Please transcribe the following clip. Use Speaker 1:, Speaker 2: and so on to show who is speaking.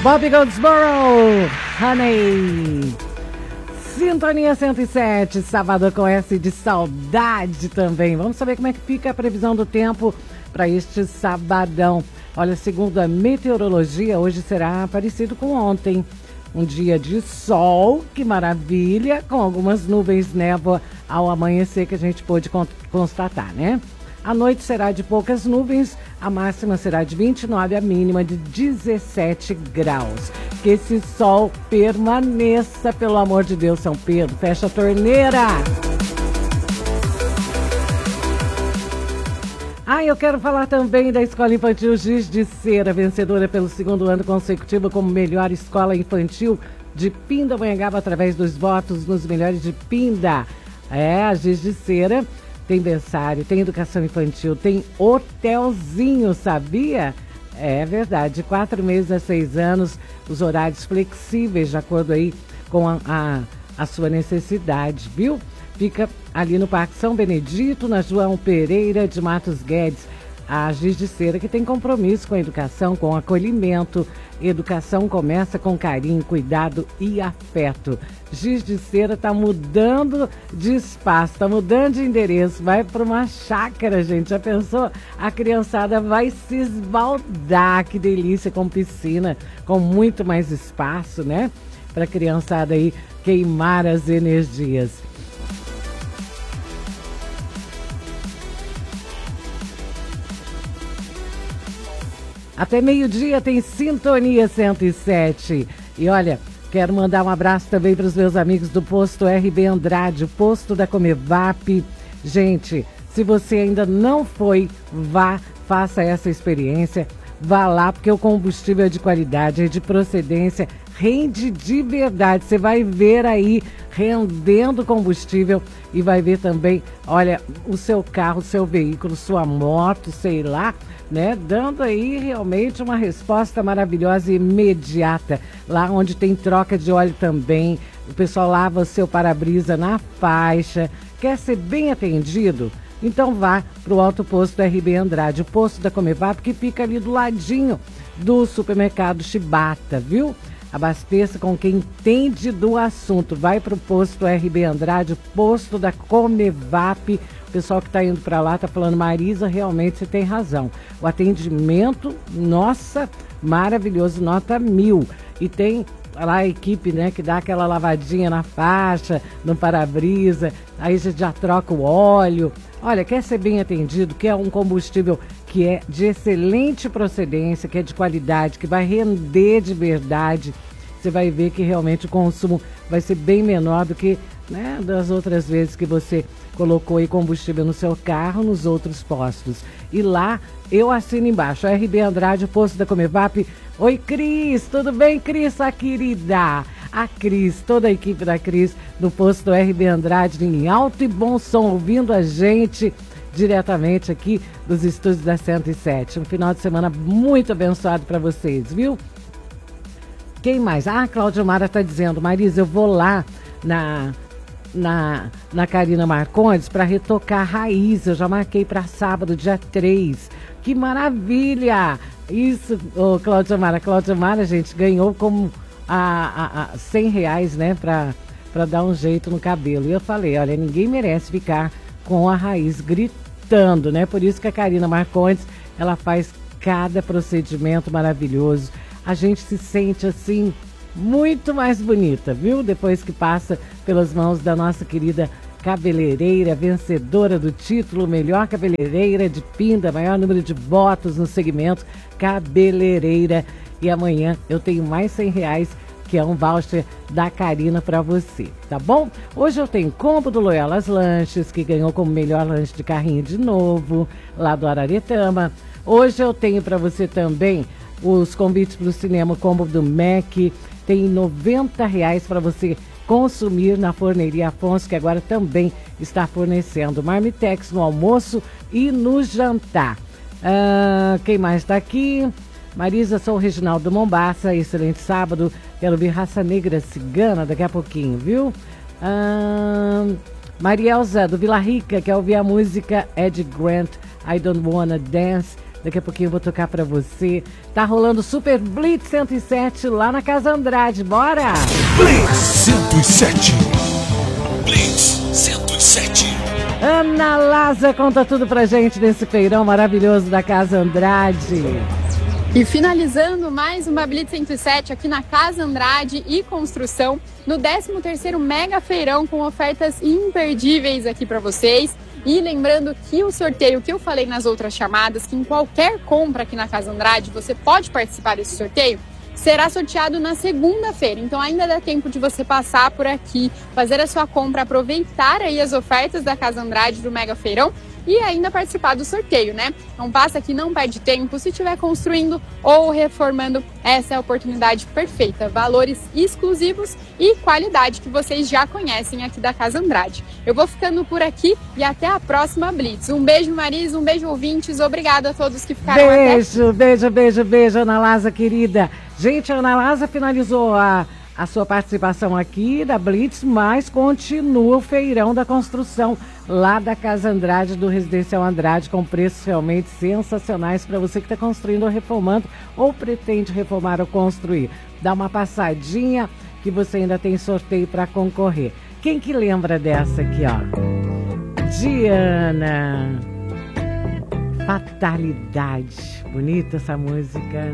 Speaker 1: Bobby Goldsboro, Honey. Sintonia 107, sábado com S de saudade também. Vamos saber como é que fica a previsão do tempo para este sabadão. Olha, segundo a meteorologia, hoje será parecido com ontem. Um dia de sol, que maravilha, com algumas nuvens, névoa ao amanhecer que a gente pôde constatar, né? A noite será de poucas nuvens, a máxima será de 29, a mínima de 17 graus. Que esse sol permaneça, pelo amor de Deus, São Pedro. Fecha a torneira! Eu quero falar também da Escola Infantil Giz de Cera, vencedora pelo segundo ano consecutivo como melhor escola infantil de Pindamonhangaba, através dos votos nos melhores de Pinda. A Giz de Cera tem berçário, tem educação infantil, tem hotelzinho, sabia? É verdade, de 4 meses a 6 anos, os horários flexíveis, de acordo aí com a sua necessidade, viu? Fica ali no Parque São Benedito, na João Pereira de Matos Guedes. A Giz de Cera, que tem compromisso com a educação, com acolhimento. Educação começa com carinho, cuidado e afeto. Giz de Cera está mudando de espaço, está mudando de endereço, vai para uma chácara, gente. Já pensou? A criançada vai se esbaldar, que delícia, com piscina, com muito mais espaço, né? Para a criançada aí queimar as energias. Até meio-dia tem Sintonia 107. E olha, quero mandar um abraço também para os meus amigos do Posto RB Andrade, o posto da Comevap. Gente, se você ainda não foi, vá, faça essa experiência. Vá lá, porque o combustível é de qualidade, é de procedência, rende de verdade. Você vai ver aí rendendo combustível e vai ver também, olha, o seu carro, o seu veículo, sua moto, sei lá, né? Dando aí realmente uma resposta maravilhosa e imediata. Lá onde tem troca de óleo também, o pessoal lava o seu para-brisa na faixa. Quer ser bem atendido? Então vá para o Alto Posto RB Andrade, o posto da Comevap, que fica ali do ladinho do supermercado Chibata, viu? Abasteça com quem entende do assunto. Vai para o posto RB Andrade, o posto da Comevap. O pessoal que está indo para lá está falando, Marisa, realmente você tem razão. O atendimento, nossa, maravilhoso, nota 1000. E tem lá a equipe, né, que dá aquela lavadinha na faixa, no para-brisa, aí já troca o óleo. Olha, quer ser bem atendido, quer um combustível que é de excelente procedência, que é de qualidade, que vai render de verdade. Você vai ver que realmente o consumo vai ser bem menor do que, né, das outras vezes que você colocou aí combustível no seu carro, nos outros postos. E lá, eu assino embaixo, RB Andrade, o posto da Comevap. Oi, Cris, tudo bem, Cris, a querida? A Cris, toda a equipe da Cris, do posto do RB Andrade, em alto e bom som, ouvindo a gente diretamente aqui dos estúdios da 107. Um final de semana muito abençoado para vocês, viu? Quem mais? Cláudia Mara está dizendo, Marisa, eu vou lá na Karina Marcondes para retocar a raiz. Eu já marquei para sábado, dia 3. Que maravilha! Isso, Cláudia Mara, gente, ganhou como a R$100, né, para dar um jeito no cabelo. E eu falei, olha, ninguém merece ficar com a raiz gritando, né? Por isso que a Karina Marcondes, ela faz cada procedimento maravilhoso. A gente se sente assim muito mais bonita, viu? Depois que passa pelas mãos da nossa querida cabeleireira, vencedora do título melhor cabeleireira de Pinda, maior número de votos no segmento cabeleireira. E amanhã eu tenho mais R$100, que é um voucher da Karina para você, tá bom? Hoje eu tenho combo do Loyolas Lanches, que ganhou como melhor lanche de carrinho de novo, lá do Araretama. Hoje eu tenho para você também os convites para o cinema, combo do Mac, tem R$90 para você consumir na Forneria Afonso, que agora também está fornecendo Marmitex no almoço e no jantar. Quem mais está aqui? Marisa, sou o Reginaldo Mombaça, excelente sábado. Quero ver Raça Negra Cigana daqui a pouquinho, viu? Marielza, do Vila Rica, quer ouvir a música Ed Grant, I Don't Wanna Dance. Daqui a pouquinho eu vou tocar pra você. Tá rolando Super Blitz 107 lá na Casa Andrade. Bora!
Speaker 2: Blitz 107. Blitz 107.
Speaker 1: Ana Laza conta tudo pra gente nesse feirão maravilhoso da Casa Andrade.
Speaker 3: E finalizando mais uma Blitz 107 aqui na Casa Andrade e Construção, no 13º Mega Feirão com ofertas imperdíveis aqui para vocês. E lembrando que o sorteio que eu falei nas outras chamadas, que em qualquer compra aqui na Casa Andrade você pode participar desse sorteio, será sorteado na segunda-feira. Então ainda dá tempo de você passar por aqui, fazer a sua compra, aproveitar aí as ofertas da Casa Andrade do Mega Feirão e ainda participar do sorteio, né? Não passa aqui, não perde tempo. Se estiver construindo ou reformando, essa é a oportunidade perfeita. Valores exclusivos e qualidade que vocês já conhecem aqui da Casa Andrade. Eu vou ficando por aqui e até a próxima Blitz. Um beijo, Maris, um beijo, ouvintes. Obrigada a todos que ficaram
Speaker 1: Beijo, Ana Laza, querida. Gente, a Ana Laza finalizou a sua participação aqui da Blitz, mas continua o feirão da construção lá da Casa Andrade, do Residencial Andrade, com preços realmente sensacionais para você que está construindo ou reformando, ou pretende reformar ou construir. Dá uma passadinha que você ainda tem sorteio para concorrer. Quem que lembra dessa aqui, ó? Diana. Fatalidade. Bonita essa música.